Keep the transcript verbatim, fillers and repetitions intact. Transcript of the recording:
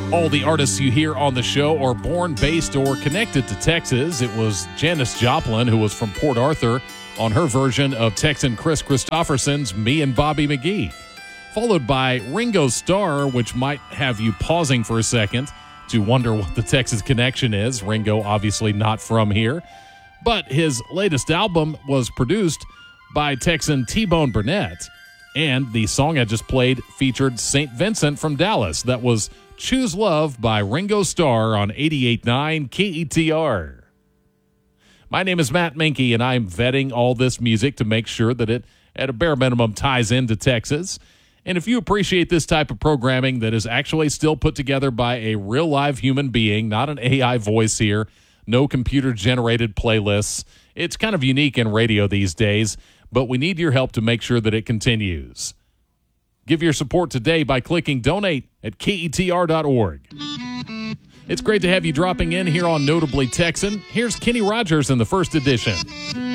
All the artists you hear on the show are born, based, or connected to Texas. It was Janis Joplin, who was from Port Arthur, on her version of Texan Chris Christopherson's Me and Bobby McGee. Followed by Ringo Starr, which might have you pausing for a second to wonder what the Texas connection is. Ringo obviously not from here. But his latest album was produced by Texan T-Bone Burnett. And the song I just played featured Saint Vincent from Dallas. That was Choose Love by Ringo Starr on eighty-eight point nine K E T R. My name is Matt Minke, and I'm vetting all this music to make sure that it, at a bare minimum, ties into Texas. And if you appreciate this type of programming that is actually still put together by a real live human being, not an A I voice here, no computer-generated playlists, it's kind of unique in radio these days, but we need your help to make sure that it continues. Give your support today by clicking donate at K E T R dot org. It's great to have you dropping in here on Notably Texan. Here's Kenny Rogers in the first edition.